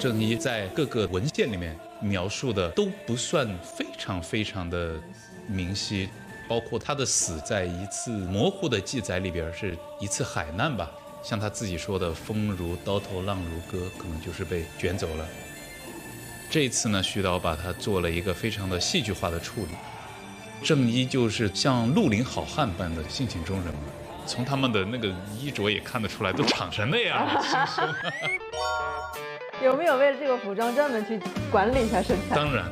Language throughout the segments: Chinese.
郑伊在各个文献里面描述的都不算非常的明晰，包括他的死在一次模糊的记载里边是一次海难吧，像他自己说的风如刀头浪如歌，可能就是被卷走了。这一次呢，徐导把它做了一个非常的戏剧化的处理，郑伊就是像绿林好汉般的性情中人嘛，从他们的那个衣着也看得出来，都长成那样了，是不是？ 有没有为了这个服装专门去管理一下身材？ 当然。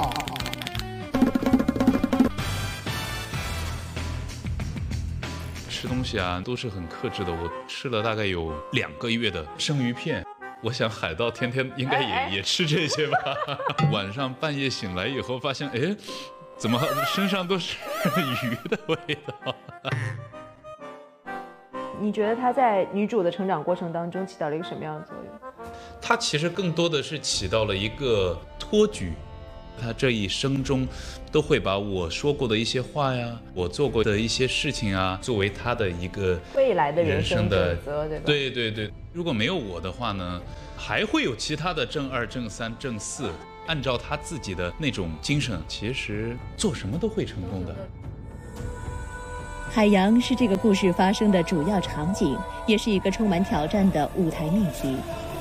吃东西啊，都是很克制的。我吃了大概有2个月的生鱼片，我想海盗天天应该也吃这些吧。晚上半夜醒来以后，发现哎，怎么身上都是鱼的味道？ 你觉得她在女主的成长过程当中起到了一个什么样的作用？ 她其实更多的是起到了一个托举。她这一生中都会把我说过的一些话呀，我做过的一些事情啊，作为她的一个未来的人生的准则，对吧？ 对。如果没有我的话呢，还会有其他的正2、正3、正4，按照她自己的那种精神，其实做什么都会成功的。 海洋是这个故事发生的主要场景，也是一个充满挑战的舞台命题。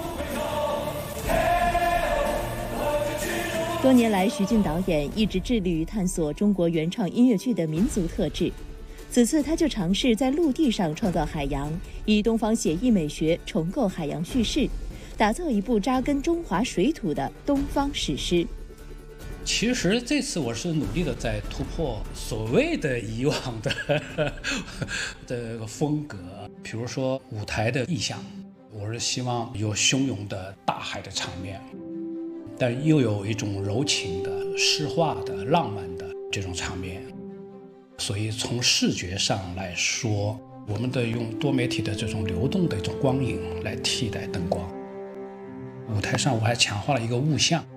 多年来，徐静导演一直致力于探索中国原创音乐剧的民族特质。此次他就尝试在陆地上创造海洋，以东方写意美学重构海洋叙事，打造一部扎根中华水土的东方史诗。 其实这次我是努力的在突破所谓的以往的这个风格，比如说舞台的意象，我是希望有汹涌的大海的场面，但又有一种柔情的诗化的浪漫的这种场面。所以从视觉上来说，我们的用多媒体的这种流动的一种光影来替代灯光。舞台上我还强化了一个物象，